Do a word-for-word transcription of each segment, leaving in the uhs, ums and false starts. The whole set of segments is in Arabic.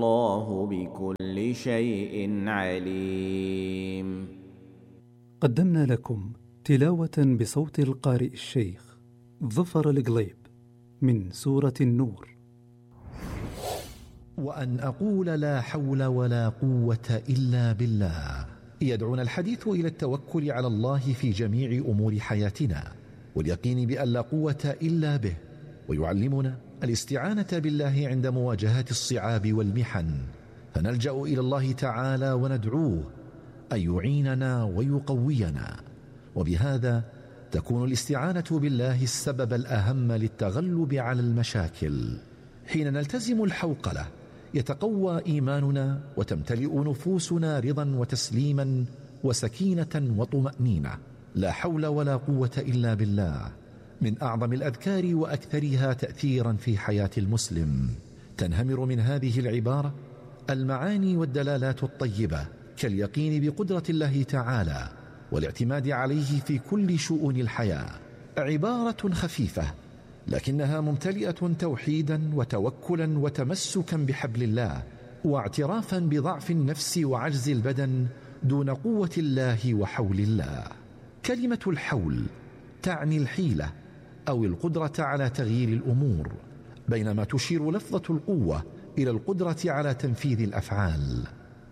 والله بكل شيء عليم. قدمنا لكم تلاوة بصوت القارئ الشيخ ظفر القليب من سورة النور. وأن أقول لا حول ولا قوة إلا بالله يدعونا الحديث إلى التوكل على الله في جميع أمور حياتنا واليقين بأن لا قوة إلا به، ويعلمنا الاستعانة بالله عند مواجهة الصعاب والمحن، فنلجأ إلى الله تعالى وندعوه أن يعيننا ويقوينا، وبهذا تكون الاستعانة بالله السبب الأهم للتغلب على المشاكل. حين نلتزم الحوقلة يتقوى إيماننا وتمتلئ نفوسنا رضا وتسليما وسكينة وطمأنينة. لا حول ولا قوة إلا بالله من أعظم الأذكار وأكثرها تأثيرا في حياة المسلم. تنهمر من هذه العبارة المعاني والدلالات الطيبة كاليقين بقدرة الله تعالى والاعتماد عليه في كل شؤون الحياة. عبارة خفيفة لكنها ممتلئة توحيدا وتوكلا وتمسكا بحبل الله واعترافا بضعف النفس وعجز البدن دون قوة الله وحول الله. كلمة الحول تعني الحيلة أو القدرة على تغيير الأمور، بينما تشير لفظة القوة إلى القدرة على تنفيذ الأفعال.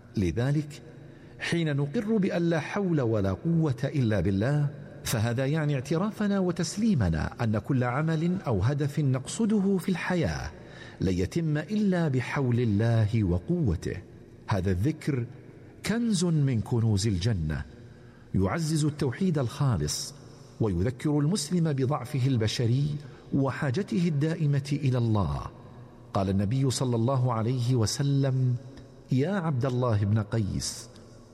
لذلك حين نقر بأن لا حول ولا قوة إلا بالله فهذا يعني اعترافنا وتسليمنا أن كل عمل أو هدف نقصده في الحياة لن يتم إلا بحول الله وقوته. هذا الذكر كنز من كنوز الجنة يعزز التوحيد الخالص ويذكر المسلم بضعفه البشري وحاجته الدائمة إلى الله. قال النبي صلى الله عليه وسلم: يا عبد الله بن قيس،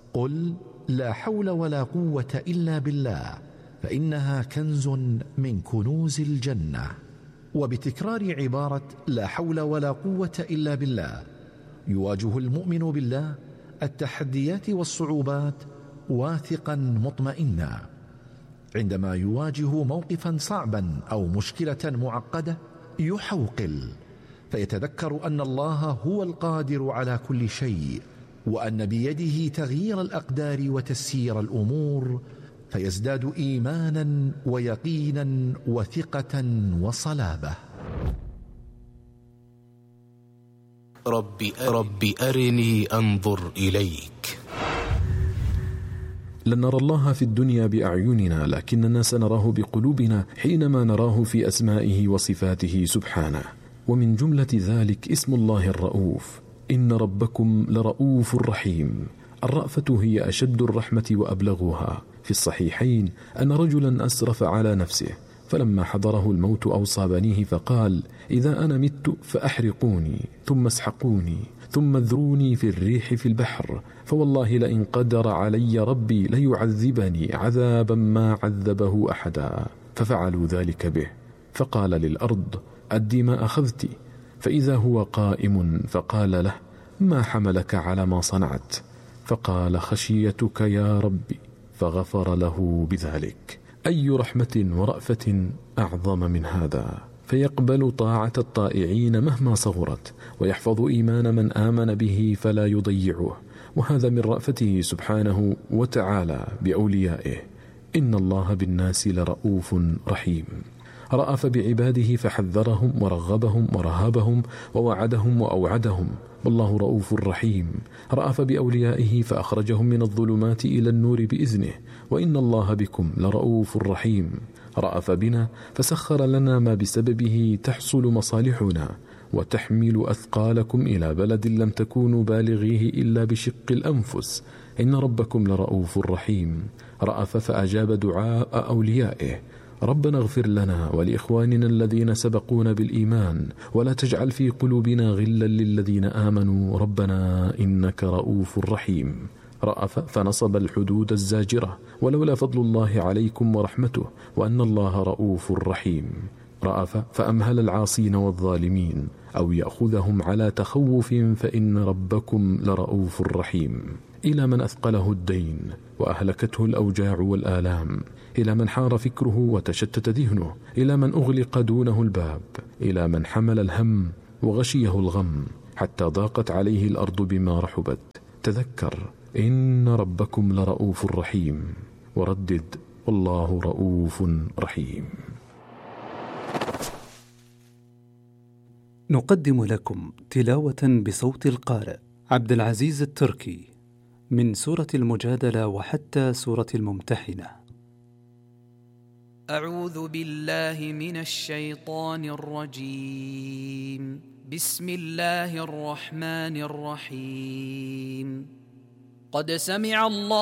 قل لا حول ولا قوة إلا بالله فإنها كنز من كنوز الجنة. وبتكرار عبارة لا حول ولا قوة إلا بالله يواجه المؤمن بالله التحديات والصعوبات واثقا مطمئنا. عندما يواجه موقفا صعبا أو مشكلة معقدة يحوقل فيتذكر أن الله هو القادر على كل شيء وأن بيده تغيير الأقدار وتسيير الأمور، فيزداد إيمانا ويقينا وثقة وصلابة. رب, رب أرني أنظر إليك. لن نرى الله في الدنيا بأعيننا، لكننا سنراه بقلوبنا حينما نراه في أسمائه وصفاته سبحانه. ومن جملة ذلك اسم الله الرؤوف: إن ربكم لرؤوف رحيم. الرأفة هي أشد الرحمة وأبلغها. في الصحيحين أن رجلا أسرف على نفسه، فلما حضره الموت أوصى بنيه فقال: إذا أنا مت فأحرقوني ثم اسحقوني ثم اذروني في الريح في البحر، فوالله لئن قدر علي ربي ليعذبني عذابا ما عذبه أحدا. ففعلوا ذلك به، فقال للأرض: أدي ما أخذت. فإذا هو قائم فقال له: ما حملك على ما صنعت؟ فقال: خشيتك يا ربي، فغفر له بذلك. أي رحمة ورأفة أعظم من هذا؟ فيقبل طاعة الطائعين مهما صغرت، ويحفظ إيمان من آمن به فلا يضيعه. وهذا من رأفته سبحانه وتعالى بأوليائه. إن الله بالناس لرؤوف رحيم. رأف بعباده فحذرهم ورغبهم ورهبهم ووعدهم وأوعدهم، والله رؤوف رحيم. رأف بأوليائه فأخرجهم من الظلمات إلى النور بإذنه، وإن الله بكم لرؤوف رحيم. رأف بنا فسخر لنا ما بسببه تحصل مصالحنا وتحمل أثقالكم إلى بلد لم تكونوا بالغيه إلا بشق الأنفس. إن ربكم لرؤوف رحيم. رأف فأجاب دعاء أوليائه: ربنا اغفر لنا ولإخواننا الذين سبقونا بالإيمان ولا تجعل في قلوبنا غلا للذين آمنوا ربنا إنك رؤوف رحيم. رأف فنصب الحدود الزاجرة: ولولا فضل الله عليكم ورحمته وأن الله رؤوف رحيم. رأف فأمهل العاصين والظالمين أو يأخذهم على تخوف، فإن ربكم لرؤوف رحيم. إلى من أثقله الدين وأهلكته الأوجاع والآلام، إلى من حار فكره وتشتت ذهنه، إلى من أغلق دونه الباب، إلى من حمل الهم وغشيه الغم، حتى ضاقت عليه الأرض بما رحبت. تذكر إن ربكم لرؤوف رحيم، وردد والله رؤوف رحيم. نقدم لكم تلاوة بصوت القارئ عبد العزيز التركي من سورة المجادلة وحتى سورة الممتحنة. أعوذ بالله من الشيطان الرجيم. بسم الله الرحمن الرحيم. قد سمع الله